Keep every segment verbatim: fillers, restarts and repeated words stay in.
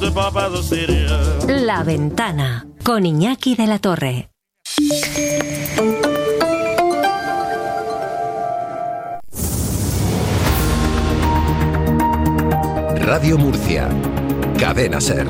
sais pas pas au sérieux. La Ventana, con Iñaki de la Torre. Radio Murcia, Cadena Ser.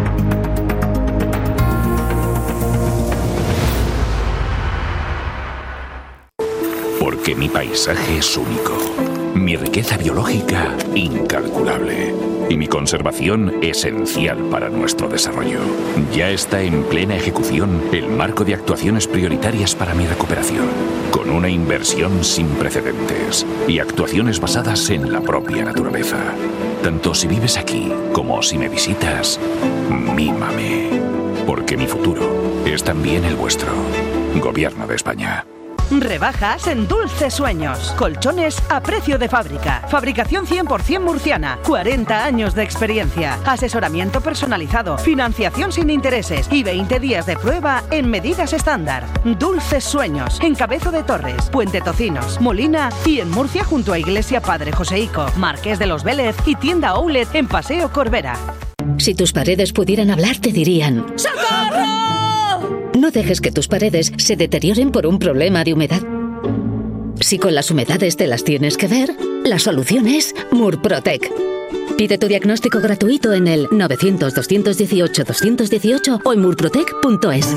Porque mi paisaje es único, mi riqueza biológica incalculable y mi conservación esencial para nuestro desarrollo. Ya está en plena ejecución el marco de actuaciones prioritarias para mi recuperación, con una inversión sin precedentes y actuaciones basadas en la propia naturaleza. Tanto si vives aquí como si me visitas, mímame, porque mi futuro es también el vuestro. Gobierno de España. Rebajas en Dulces Sueños. Colchones a precio de fábrica. Fabricación cien por ciento murciana. cuarenta años de experiencia. Asesoramiento personalizado. Financiación sin intereses. Y veinte días de prueba en medidas estándar. Dulces Sueños. En Cabezo de Torres, Puente Tocinos, Molina y en Murcia junto a Iglesia Padre Joseico, Marqués de los Vélez y tienda Outlet en Paseo Corbera. Si tus paredes pudieran hablar, te dirían: ¡socorro! No dejes que tus paredes se deterioren por un problema de humedad. Si con las humedades te las tienes que ver, la solución es Murprotec. Pide tu diagnóstico gratuito en el novecientos, doscientos dieciocho, doscientos dieciocho o en murprotec punto es.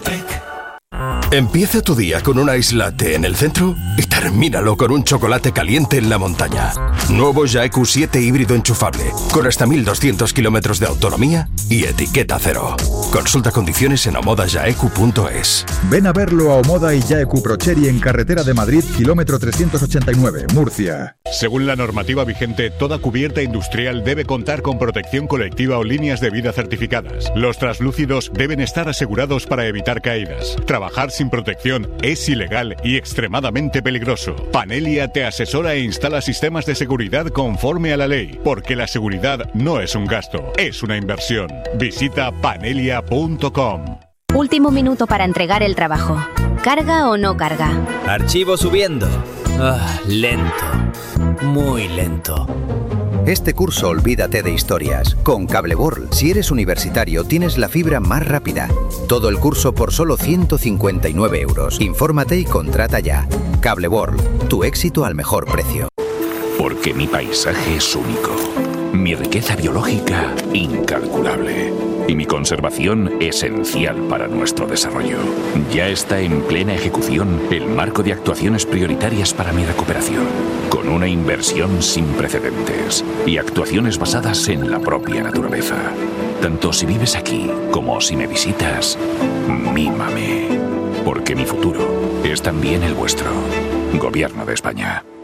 Empieza tu día con un ice latte en el centro y termínalo con un chocolate caliente en la montaña. Nuevo Jaeku siete híbrido enchufable, con hasta mil doscientos kilómetros de autonomía y etiqueta cero. Consulta condiciones en omoda jaeku punto es. Ven a verlo a Omoda y Jaeku Procheri en carretera de Madrid, kilómetro trescientos ochenta y nueve, Murcia. Según la normativa vigente, toda cubierta industrial debe contar con protección colectiva o líneas de vida certificadas. Los translúcidos deben estar asegurados para evitar caídas. Trabajar sin protección es ilegal y extremadamente peligroso. Panelia te asesora e instala sistemas de seguridad conforme a la ley, porque la seguridad no es un gasto, es una inversión. Visita panelia punto com. Último minuto para entregar el trabajo. ¿Carga o no carga? Archivo subiendo. Ah, lento. Muy lento. Este curso olvídate de historias. Con CableWorld, si eres universitario, tienes la fibra más rápida. Todo el curso por solo ciento cincuenta y nueve euros. Infórmate y contrata ya. CableWorld, tu éxito al mejor precio. Porque mi paisaje es único, mi riqueza biológica incalculable y mi conservación esencial para nuestro desarrollo. Ya está en plena ejecución el marco de actuaciones prioritarias para mi recuperación, con una inversión sin precedentes y actuaciones basadas en la propia naturaleza. Tanto si vives aquí como si me visitas, mímame, porque mi futuro es también el vuestro. Gobierno de España.